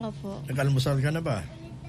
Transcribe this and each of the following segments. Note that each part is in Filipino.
Opo. Nag-almusal ka na ba?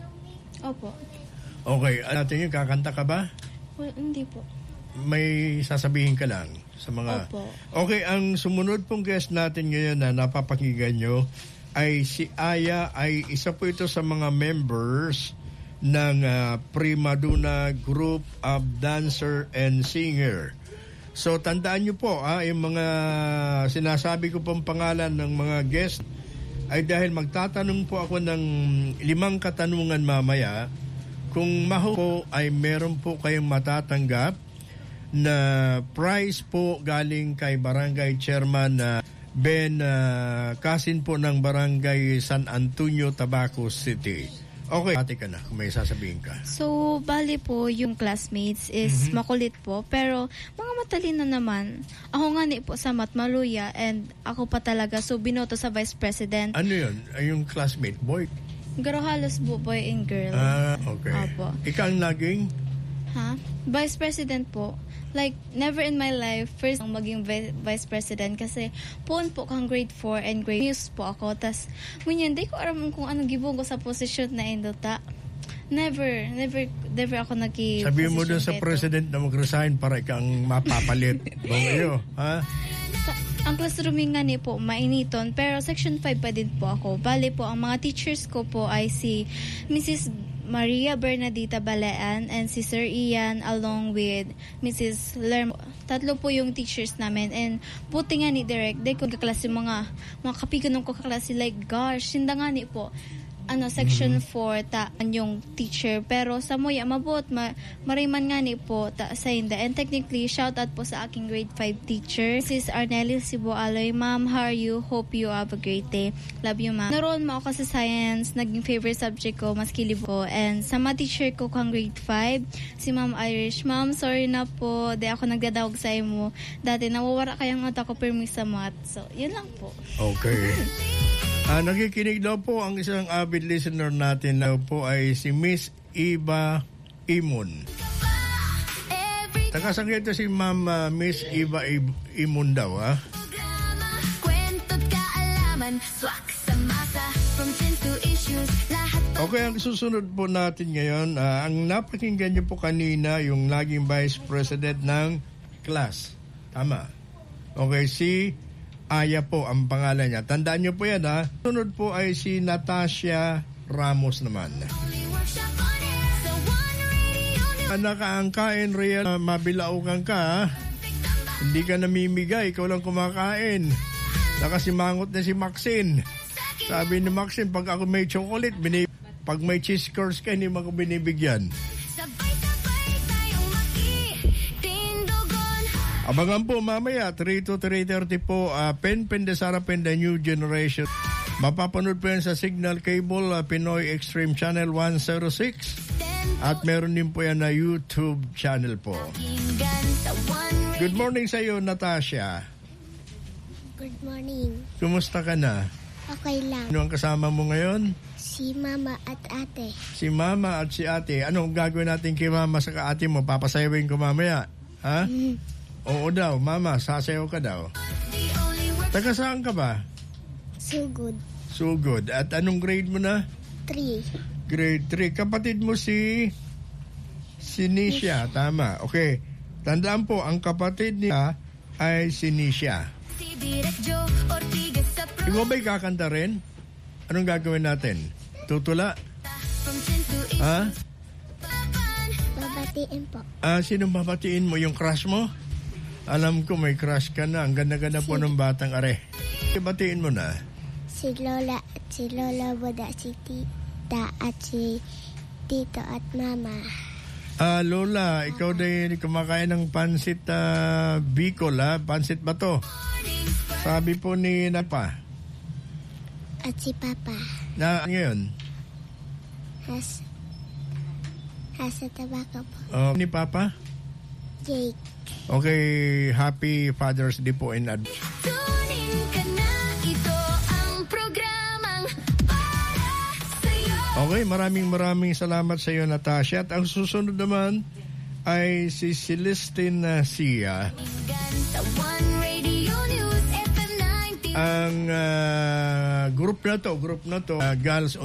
Opo. Okay, natin yung kakanta ka ba? Well, hindi po. May sasabihin ka lang sa mga... Opo. Okay, ang sumunod pong guest natin ngayon na napapakinggan nyo ay si Aya, ay isa po ito sa mga members ng Prima Donna Group of Dancer and Singer. So tandaan nyo po, yung mga sinasabi ko pong pangalan ng mga guest ay dahil magtatanong po ako ng 5 katanungan mamaya. Kung po ay meron po kayong matatanggap na prize po galing kay Barangay Chairman Ben Kasin po ng Barangay San Antonio, Tabaco City. Okay, ate ka na kung may sasabihin ka. So, bali po yung classmates is makulit po, pero mga matalino naman. Ako nga ni po sa Matmaluya and ako pa talaga, so binoto sa Vice President. Ano yun? Ay, yung classmate, boy? Pero halos po, boy and girl. Okay. Opo. Ikaw ang naging? Vice President po. Like, never in my life, first ang maging Vice President kasi poon po kang grade 4 and grade news po ako. Tas, ngunyan, di ko alam kung anong gibong ko sa posisyon na indota. Never ako nag-i-posisyon. Sabihin mo dun sa president na mag-resign para ikang mapapalit. Bangayo, ha? Ang classrooming nga ni po, mainiton, pero section 5 pa din po ako. Bali po, ang mga teachers ko po ay si Mrs. Maria Bernadita Balean and si Sir Ian along with Mrs. Lermo. Tatlo po yung teachers namin and buti nga ni Direk, di ko kaklase mga kapiganong ko kaklase like gosh, sinda nga ni po. Section 4 yung teacher, pero sa moya mabot mariman nga ni po sa inda. And technically shout out po sa aking grade 5 teacher, Mrs. Arnelli Sibualoy. Ma'am, how are you? Hope you have a great day. Love you, ma'am. Naroon mo ako sa science, naging favorite subject ko, mas kilib ko. And sa mga teacher ko kang grade 5, si Ma'am Irish. Ma'am, sorry na po, di ako nagdadawag sa imo. Dati nawawara kayang mata ko permis sa math. So, yun lang po. Okay. Nakikinig daw po ang isang avid listener natin na po ay si Miss Iba Imon. Takasang ito si Ma'am Miss Iba Imon daw, ha? Okay, ang susunod po natin ngayon, ang napakinggan niyo po kanina yung naging Vice President ng class. Tama. Okay, si Aya po ang pangalan niya. Tandaan niyo po yan, ha? Sunod po ay si Natasha Ramos naman. Nakaangkain, real, mabilaukan ka, ha? Hindi ka namimigay, ikaw lang kumakain. Nakasimangot na si Maxine. Sabi ni Maxine, pag ako may chocolate, pag may cheese curls ka, hindi mo ako binibigyan. Abangan po mamaya, 3 to 3:30 po, Pen de Sarapen, the new generation. Mapapanood po yan sa Signal Cable, Pinoy Extreme Channel 106. At meron din po yan na YouTube channel po. Good morning sa iyo, Natasha. Good morning. Kumusta ka na? Okay lang. Ano ang kasama mo ngayon? Si Mama at Ate. Si Mama at si Ate. Anong gagawin natin kay Mama sa ate mo? Papasayawin ko mamaya. Ha? Oo daw, Mama, sasayaw ka daw. Taga saan ka ba? So good. So good. At anong grade mo na? 3. Grade 3. Kapatid mo si Nisha. Tama. Okay. Tandaan po, ang kapatid niya ay si Nisha. Ikaw ba'y kakanta rin? Anong gagawin natin? Tutula? Ha? Babatiin po. Sinong babatiin mo? Yung crush mo? Alam ko may crush ka na. Ang ganda-ganda po ng batang are. Batiin mo na. Si Lola at si Lola Boda, si Tita at si Tito at Mama. Lola, ikaw din kumakain ng pansit Bicol, ha? Pansit ba to? Sabi po ni Napa. At si Papa. Na ngayon? Sa Tabaco po. Ni Papa? Jake. Okay, happy Father's Day po in advance. Okay, maraming salamat sa iyo, Natasha. At ang susunod naman ay si Celestine Sia. Ang group na to, Girls